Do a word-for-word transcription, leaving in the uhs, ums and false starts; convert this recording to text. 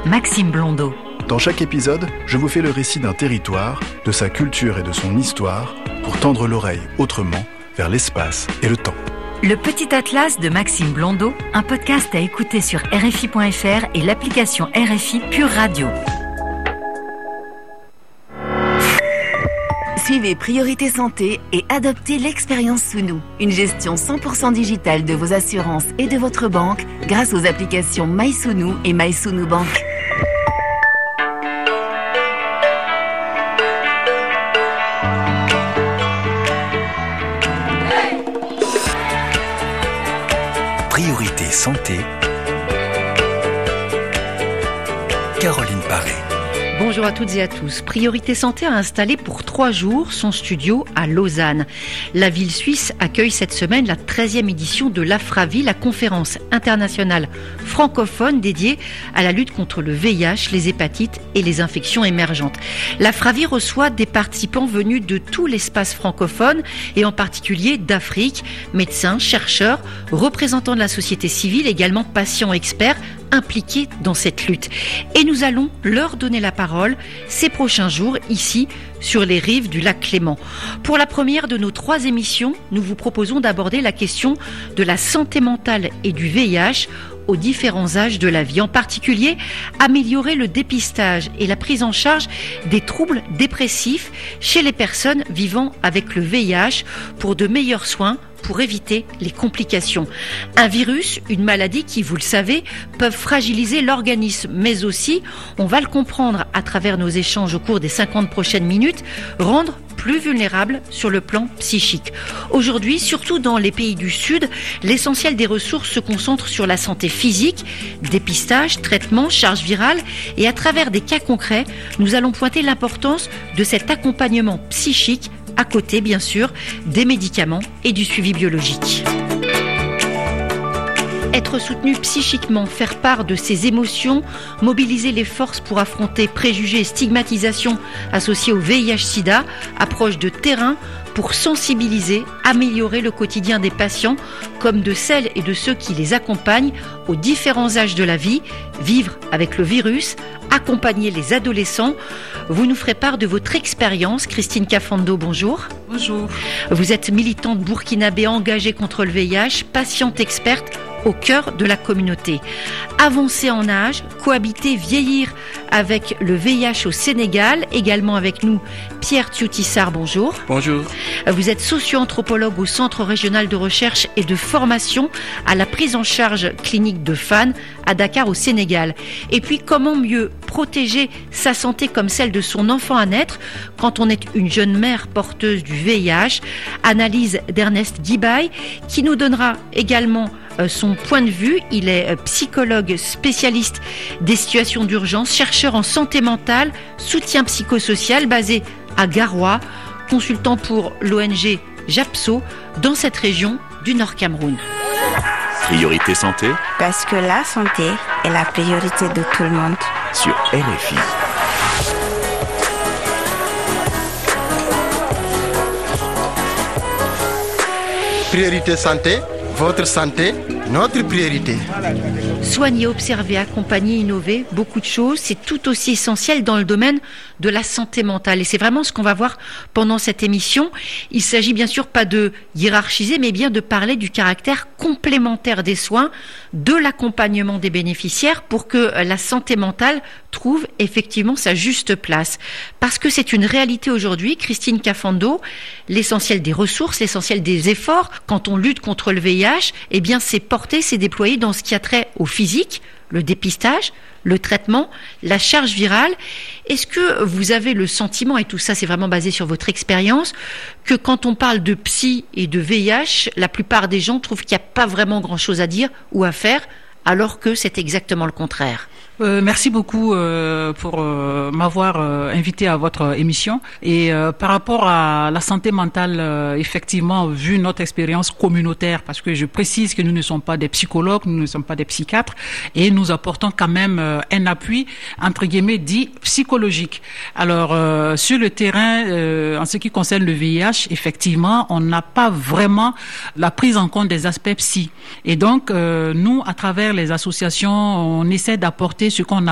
Maxime Blondeau. Dans chaque épisode, je vous fais le récit d'un territoire, de sa culture et de son histoire, pour tendre l'oreille autrement vers l'espace et le temps. Le Petit Atlas de Maxime Blondeau, un podcast à écouter sur R F I point F R et l'application R F I Pure Radio. Suivez Priorité Santé et adoptez l'expérience Sounou, une gestion cent pour cent digitale de vos assurances et de votre banque grâce aux applications MySounou et MySounou Bank. Priorité Santé, Caroline Paré. Bonjour à toutes et à tous. Priorité Santé a installé pour trois jours son studio à Lausanne. La ville suisse accueille cette semaine la treizième édition de l'AFRAVI, la conférence internationale francophone dédiée à la lutte contre le V I H, les hépatites et les infections émergentes. L'AFRAVI reçoit des participants venus de tout l'espace francophone et en particulier d'Afrique, médecins, chercheurs, représentants de la société civile, également patients experts impliqués dans cette lutte. Et nous allons leur donner la parole ces prochains jours ici sur les rives du lac Clément. Pour la première de nos trois émissions, nous vous proposons d'aborder la question de la santé mentale et du V I H aux différents âges de la vie. En particulier, améliorer le dépistage et la prise en charge des troubles dépressifs chez les personnes vivant avec le V I H pour de meilleurs soins, pour éviter les complications. Un virus, une maladie qui, vous le savez, peuvent fragiliser l'organisme, mais aussi, on va le comprendre à travers nos échanges au cours des cinquante prochaines minutes, rendre plus vulnérables sur le plan psychique. Aujourd'hui, surtout dans les pays du Sud, l'essentiel des ressources se concentre sur la santé physique, dépistage, traitement, charge virale, et à travers des cas concrets, nous allons pointer l'importance de cet accompagnement psychique à côté, bien sûr, des médicaments et du suivi biologique. Être soutenu psychiquement, faire part de ses émotions, mobiliser les forces pour affronter préjugés et stigmatisation associés au V I H-Sida, approche de terrain pour sensibiliser, améliorer le quotidien des patients comme de celles et de ceux qui les accompagnent aux différents âges de la vie, vivre avec le virus, accompagner les adolescents. Vous nous ferez part de votre expérience. Christine Cafando, bonjour. Bonjour. Vous êtes militante burkinabé engagée contre le V I H, patiente experte au cœur de la communauté. Avancer en âge, cohabiter, vieillir avec le V I H au Sénégal. Également avec nous, Pierre Thioutissard, bonjour. Bonjour. Vous êtes socio-anthropologue au Centre régional de recherche et de formation à la prise en charge clinique de Fann à Dakar au Sénégal. Et puis, comment mieux protéger sa santé comme celle de son enfant à naître quand on est une jeune mère porteuse du V I H? Analyse d'Ernest Guibaille qui nous donnera également son point de vue. Il est psychologue spécialiste des situations d'urgence, chercheur en santé mentale, soutien psychosocial basé à Garoua, consultant pour l'O N G JAPSO dans cette région du Nord Cameroun. Priorité Santé, parce que la santé est la priorité de tout le monde. Sur R F I. Priorité Santé, votre santé, notre priorité. Soigner, observer, accompagner, innover, beaucoup de choses, c'est tout aussi essentiel dans le domaine de la santé mentale. Et c'est vraiment ce qu'on va voir pendant cette émission. Il s'agit bien sûr pas de hiérarchiser, mais bien de parler du caractère complémentaire des soins, de l'accompagnement des bénéficiaires pour que la santé mentale trouve effectivement sa juste place. Parce que c'est une réalité aujourd'hui, Christine Cafando, l'essentiel des ressources, l'essentiel des efforts, quand on lutte contre le V I H, eh bien c'est porté, c'est déployé dans ce qui a trait au physique, le dépistage, le traitement, la charge virale. Est-ce que vous avez le sentiment, et tout ça c'est vraiment basé sur votre expérience, que quand on parle de psy et de V I H, la plupart des gens trouvent qu'il n'y a pas vraiment grand-chose à dire ou à faire, alors que c'est exactement le contraire? Euh, merci beaucoup euh, pour euh, m'avoir euh, invité à votre émission. Et euh, par rapport à la santé mentale, euh, effectivement, vu notre expérience communautaire, parce que je précise que nous ne sommes pas des psychologues, nous ne sommes pas des psychiatres, et nous apportons quand même euh, un appui, entre guillemets, dit psychologique. Alors, euh, sur le terrain, euh, en ce qui concerne le V I H, effectivement, on n'a pas vraiment la prise en compte des aspects psy. Et donc, euh, nous, à travers les associations, on essaie d'apporter ce qu'on